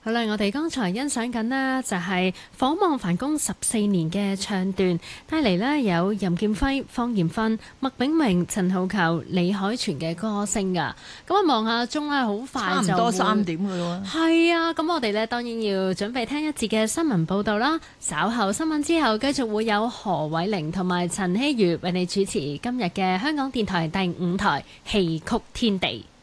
好啦，我哋剛才欣賞緊呢，就係訪望梵高14年嘅唱段，帶嚟呢有任劍輝、方艷芬、麥炳明、陳浩球、李海泉嘅歌聲噶。咁啊，望下鐘咧，好快就差唔多3點噶咯喎。 係啊，咁我哋呢當然要準備聽一節嘅新聞報導啦。稍後新聞之後，繼續會有何偉玲同埋陳希瑜為你主持今日嘅香港電台第5台戲曲天地。